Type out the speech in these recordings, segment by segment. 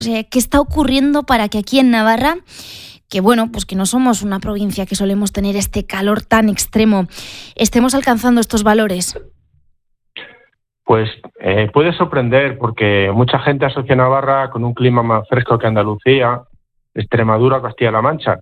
¿qué está ocurriendo para que aquí en Navarra, que bueno, pues que no somos una provincia que solemos tener este calor tan extremo, estemos alcanzando estos valores? Pues puede sorprender porque mucha gente asocia Navarra con un clima más fresco que Andalucía, Extremadura o Castilla-La Mancha.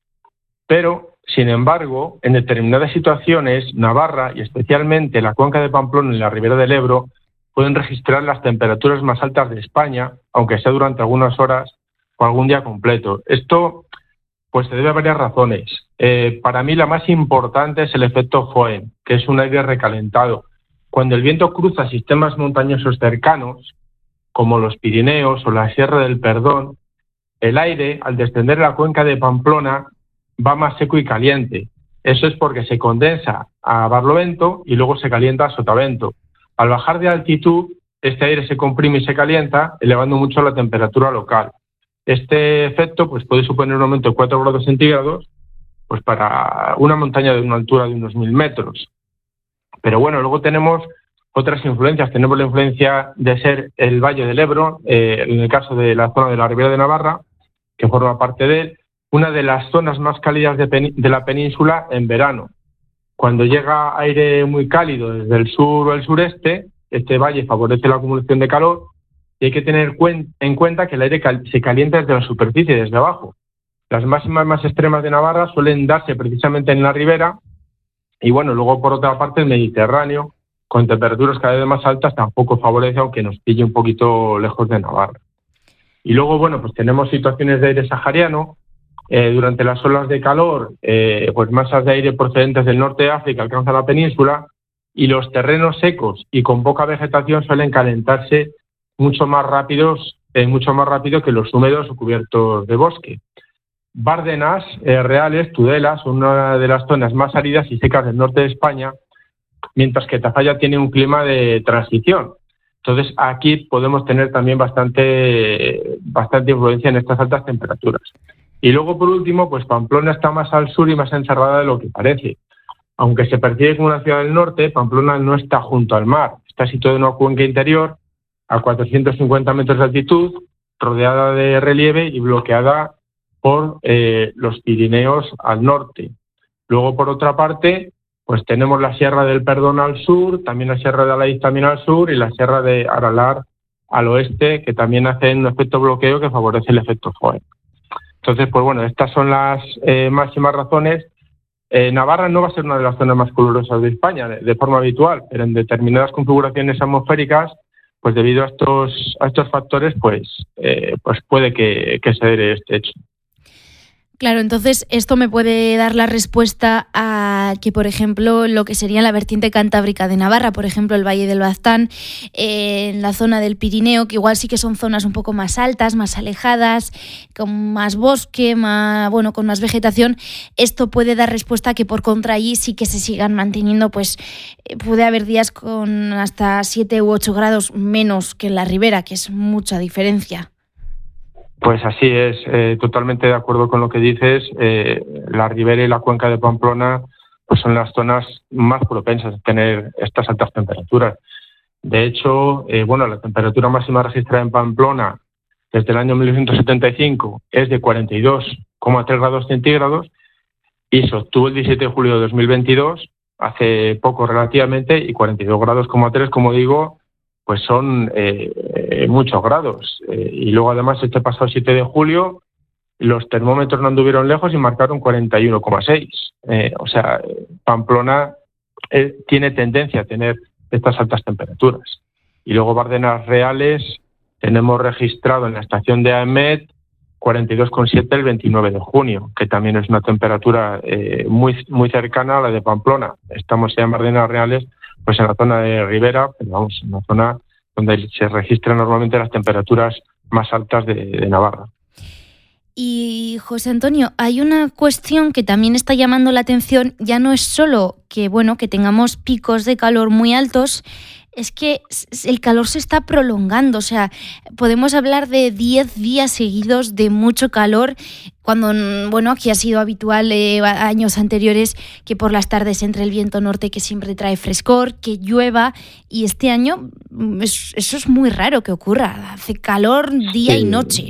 Pero, sin embargo, en determinadas situaciones, Navarra y especialmente la cuenca de Pamplona y la ribera del Ebro pueden registrar las temperaturas más altas de España, aunque sea durante algunas horas o algún día completo. Esto pues se debe a varias razones. Para mí la más importante es el efecto Foehn, que es un aire recalentado. Cuando el viento cruza sistemas montañosos cercanos, como los Pirineos o la Sierra del Perdón, el aire, al descender la cuenca de Pamplona, va más seco y caliente. Eso es porque se condensa a barlovento y luego se calienta a sotavento. Al bajar de altitud, este aire se comprime y se calienta, elevando mucho la temperatura local. Este efecto pues, puede suponer un aumento de 4 grados centígrados pues, para una montaña de una altura de unos 1.000 metros. Pero bueno, luego tenemos otras influencias. Tenemos la influencia de ser el Valle del Ebro, en el caso de la zona de la Ribera de Navarra, que forma parte de él, una de las zonas más cálidas de la península en verano. Cuando llega aire muy cálido desde el sur o el sureste, este valle favorece la acumulación de calor y hay que tener en cuenta que el aire se calienta desde la superficie, desde abajo. Las máximas más extremas de Navarra suelen darse precisamente en la ribera y bueno, luego por otra parte el Mediterráneo, con temperaturas cada vez más altas, tampoco favorece, aunque nos pille un poquito lejos de Navarra. Y luego, bueno, pues tenemos situaciones de aire sahariano. Durante las olas de calor, pues masas de aire procedentes del norte de África alcanzan la península y los terrenos secos y con poca vegetación suelen calentarse mucho más rápido que los húmedos o cubiertos de bosque. Bárdenas, Reales, Tudela son una de las zonas más áridas y secas del norte de España, mientras que Tafalla tiene un clima de transición. Entonces aquí podemos tener también bastante influencia en estas altas temperaturas. Y luego, por último, pues Pamplona está más al sur y más encerrada de lo que parece. Aunque se percibe como una ciudad del norte, Pamplona no está junto al mar. Está situada en una cuenca interior a 450 metros de altitud, rodeada de relieve y bloqueada por los Pirineos al norte. Luego, por otra parte, pues tenemos la Sierra del Perdón al sur, también la Sierra de Alaiz también al sur y la Sierra de Aralar al oeste, que también hacen un efecto bloqueo que favorece el efecto Foehn. Entonces, pues bueno, estas son las máximas razones. Navarra no va a ser una de las zonas más calurosas de España de forma habitual, pero en determinadas configuraciones atmosféricas, pues debido a estos factores, pues puede que se dé este hecho. Claro, entonces esto me puede dar la respuesta a que, por ejemplo, lo que sería la vertiente cantábrica de Navarra, por ejemplo, el Valle del Baztán, en la zona del Pirineo, que igual sí que son zonas un poco más altas, más alejadas, con más bosque, con más vegetación. Esto puede dar respuesta a que, por contra, allí sí que se sigan manteniendo, pues puede haber días con hasta 7 u 8 grados menos que en la ribera, que es mucha diferencia. Pues así es, totalmente de acuerdo con lo que dices. La ribera y la cuenca de Pamplona pues son las zonas más propensas a tener estas altas temperaturas. De hecho, la temperatura máxima registrada en Pamplona desde el año 1975 es de 42,3 grados centígrados y se obtuvo el 17 de julio de 2022, hace poco relativamente, y 42,3 grados, como digo, pues son muchos grados. Y luego, además, este pasado 7 de julio, los termómetros no anduvieron lejos y marcaron 41,6. Pamplona tiene tendencia a tener estas altas temperaturas. Y luego, Bárdenas Reales, tenemos registrado en la estación de AEMET 42,7 el 29 de junio, que también es una temperatura muy, muy cercana a la de Pamplona. Estamos ya en Bárdenas Reales, pues en la zona de Ribera, pero vamos, en la zona donde se registran normalmente las temperaturas más altas de Navarra. Y José Antonio, hay una cuestión que también está llamando la atención. Ya no es solo que tengamos picos de calor muy altos, es que el calor se está prolongando. O sea, podemos hablar de 10 días seguidos de mucho calor, cuando, aquí ha sido habitual años anteriores que por las tardes entre el viento norte, que siempre trae frescor, que llueva, y este año eso es muy raro que ocurra. Hace calor día y noche.